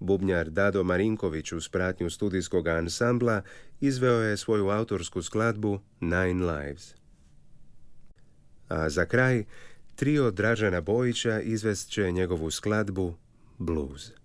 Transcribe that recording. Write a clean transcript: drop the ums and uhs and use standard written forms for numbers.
Bubnjar Dado Marinković uz pratnju studijskog ansambla izveo je svoju autorsku skladbu Nine Lives. A za kraj, trio Dražena Bojića izvest će njegovu skladbu Blues.